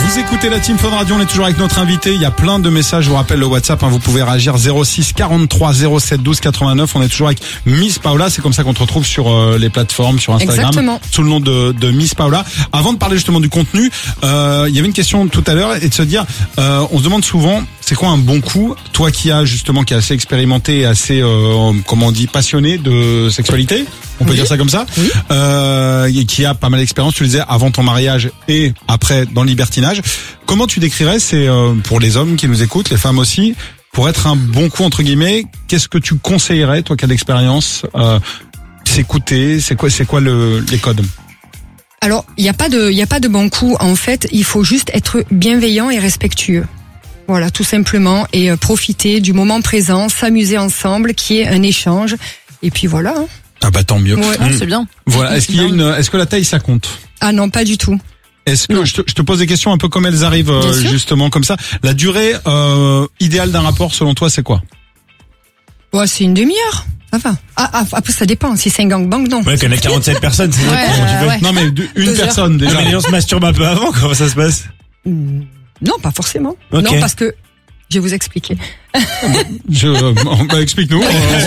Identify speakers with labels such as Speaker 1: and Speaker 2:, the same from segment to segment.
Speaker 1: Vous écoutez la Team Fun Radio, on est toujours avec notre invité. Il y a plein de messages, je vous rappelle le WhatsApp, vous pouvez réagir 06 43 07 12 89. On est toujours avec Miss Paola, c'est comme ça qu'on te retrouve sur les plateformes, sur Instagram.
Speaker 2: Exactement.
Speaker 1: Sous le nom de Miss Paola. Avant de parler justement du contenu, il y avait une question tout à l'heure et de se dire, on se demande souvent, c'est quoi un bon coup? Toi qui as justement, qui est assez expérimenté, assez, comment on dit, passionné de sexualité, on peut dire ça comme ça, et qui a pas mal d'expérience, tu le disais, avant ton mariage et après dans le libertinage. Comment tu décrirais, c'est pour les hommes qui nous écoutent, les femmes aussi, pour être un bon coup entre guillemets, qu'est-ce que tu conseillerais, toi qui as d'expérience, s'écouter, c'est quoi les codes?
Speaker 2: Alors, il n'y a pas de bon coup. En fait, il faut juste être bienveillant et respectueux. Voilà, tout simplement, et profiter du moment présent, s'amuser ensemble, qu'il y ait un échange. Et puis voilà. Hein.
Speaker 1: Ah bah tant mieux.
Speaker 2: Ouais.
Speaker 3: C'est bien.
Speaker 1: Voilà. Est-ce qu'il y a est-ce que la taille ça compte?
Speaker 2: Ah non, pas du tout.
Speaker 1: Est-ce que je te pose des questions un peu comme elles arrivent justement comme ça. La durée idéale d'un rapport selon toi c'est quoi?
Speaker 2: Ouais, c'est une demi-heure. Ça va. Après ça dépend. Si c'est un gangbang, non.
Speaker 4: Ouais, qu'on a 47 personnes, c'est vrai. Comment tu fais?
Speaker 1: Non mais une personne déjà.
Speaker 4: Mais on se masturbe un peu avant, comment ça se passe?
Speaker 2: Non, pas forcément.
Speaker 4: Okay.
Speaker 2: Non, parce que je vais vous expliquer.
Speaker 1: Explique-nous.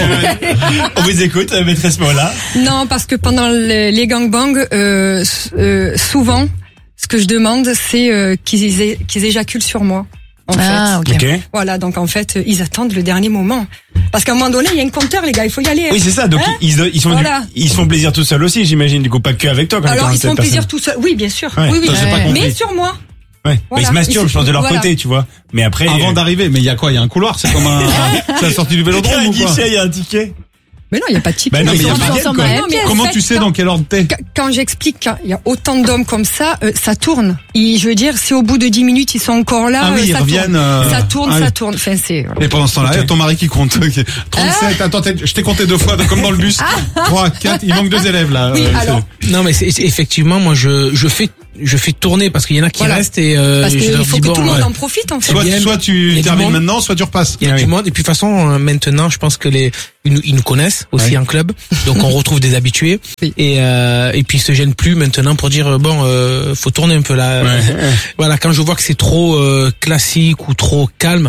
Speaker 4: On vous écoute, maîtresse Paola.
Speaker 2: Non, parce que pendant les gangbangs, souvent, ce que je demande, c'est qu'ils éjaculent sur moi. En fait.
Speaker 4: Ok.
Speaker 2: Voilà, donc en fait, ils attendent le dernier moment. Parce qu'à un moment donné, il y a un compteur, les gars, il faut y aller.
Speaker 4: Oui, c'est ça. Donc ils se font plaisir tout seuls aussi, j'imagine. Du coup, pas que avec toi.
Speaker 2: Alors ils se font plaisir tout seuls. Oui, bien sûr.
Speaker 4: Ouais.
Speaker 2: Oui.
Speaker 1: J'ai pas compris.
Speaker 2: Mais sur moi.
Speaker 4: Ouais.
Speaker 2: Voilà.
Speaker 4: Ils se masturbent, je pense, de leur côté, tu vois. Mais après.
Speaker 1: Avant d'arriver, mais il y a quoi? Il y a un couloir, c'est comme c'est la sortie du vélodrome ou quoi?
Speaker 4: Il y a un ticket.
Speaker 2: Mais non, il n'y a pas de ticket.
Speaker 1: Ben non, mais il y a pas
Speaker 3: ensemble,
Speaker 1: Comment tu sais dans quel ordre t'es?
Speaker 2: Quand j'explique qu'il y a autant d'hommes comme ça, ça tourne. Je veux dire, si au bout de 10 minutes, ils sont encore là,
Speaker 1: Ah oui, ils
Speaker 2: ça
Speaker 1: reviennent.
Speaker 2: tourne. Ça tourne. Enfin, c'est...
Speaker 1: Et pendant ce temps-là, il y a ton mari qui compte. 37, attends, je t'ai compté 2 fois, comme dans le bus. 3, 4, il manque 2 élèves, là.
Speaker 2: Oui, alors.
Speaker 5: Non, mais c'est effectivement, moi, je fais tourner parce qu'il y en a qui restent et
Speaker 2: parce qu'il faut que tout le monde
Speaker 5: ouais.
Speaker 2: en profite, en fait.
Speaker 1: Soit tu termines maintenant, soit tu repasses.
Speaker 5: Il y a du monde. Et puis, de toute façon, maintenant, je pense que ils nous connaissent aussi en club. Donc, on retrouve des habitués.
Speaker 2: Oui.
Speaker 5: Et puis, ils se gênent plus maintenant pour dire, faut tourner un peu là. Voilà. Quand je vois que c'est trop, classique ou trop calme,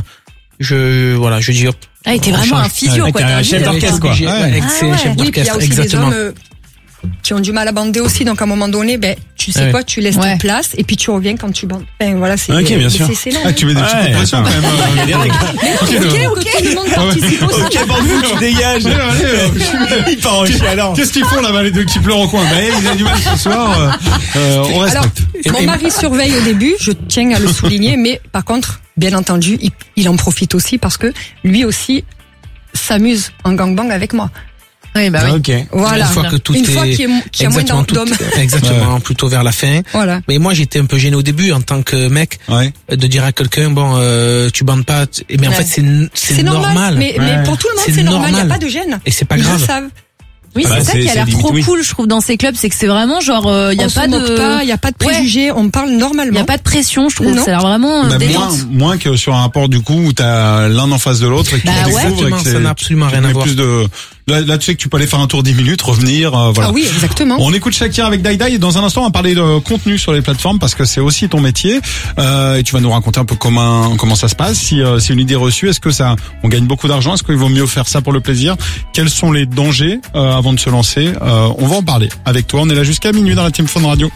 Speaker 5: je dis hop.
Speaker 3: Ah, t'es vraiment un physio, quoi.
Speaker 4: T'es un chef d'orchestre, quoi.
Speaker 5: Excellent chef
Speaker 2: Oui, puis il y a
Speaker 5: d'orchestre,
Speaker 2: aussi
Speaker 5: exactement.
Speaker 2: des hommes qui ont du mal à bander aussi, donc à un moment donné, tu sais quoi, tu laisses ta place et puis tu reviens quand tu bandes. Enfin, voilà, c'est
Speaker 4: bien sûr.
Speaker 2: c'est long.
Speaker 1: Ah, tu mets des petits coups de pression quand même.
Speaker 4: Il y a des règles.
Speaker 2: Ok, tout le monde participe aussi.
Speaker 4: Ok, bande-vous, tu dégages. Il part en chialant.
Speaker 1: Qu'est-ce qu'ils font là-bas, les deux qui pleurent au coin? Il a du mal ce soir. On respecte.
Speaker 2: Alors, mon mari surveille au début, je tiens à le souligner, mais par contre, bien entendu, il en profite aussi parce que lui aussi s'amuse en gangbang avec moi.
Speaker 3: Oui, bah oui.
Speaker 4: Ok.
Speaker 2: Voilà.
Speaker 5: Une fois que tout
Speaker 2: qu'il y a moins
Speaker 5: exactement,
Speaker 2: d'hommes.
Speaker 5: Exactement, plutôt vers la fin.
Speaker 2: Voilà.
Speaker 5: Mais moi, j'étais un peu gêné au début en tant que mec de dire à quelqu'un, tu bandes pas. Mais en fait, c'est normal.
Speaker 2: Mais pour tout le monde, c'est normal. Il n'y a pas de gêne.
Speaker 5: Et c'est pas
Speaker 2: Ils
Speaker 5: grave.
Speaker 2: le savent.
Speaker 3: Oui, c'est ça qui a l'air trop cool, je trouve, dans ces clubs, c'est que c'est vraiment genre, il y a pas de,
Speaker 2: il y a pas de préjugés, on parle normalement.
Speaker 3: Il y a pas de pression, je trouve.
Speaker 2: Non.
Speaker 3: Ça a l'air vraiment détente.
Speaker 1: Moins que sur un rapport du coup où t'as l'un en face de l'autre et qui découvre et que
Speaker 5: ça n'a absolument rien à voir.
Speaker 1: Plus de là tu sais que tu peux aller faire un tour 10 minutes, revenir, voilà.
Speaker 2: Ah oui, exactement.
Speaker 1: On écoute Shakira avec Dai Dai et dans un instant on va parler de contenu sur les plateformes parce que c'est aussi ton métier et tu vas nous raconter un peu comment ça se passe, si une idée reçue, est-ce que on gagne beaucoup d'argent, est-ce qu'il vaut mieux faire ça pour le plaisir, quels sont les dangers avant de se lancer, on va en parler avec toi, on est là jusqu'à minuit dans la Team Fun Radio.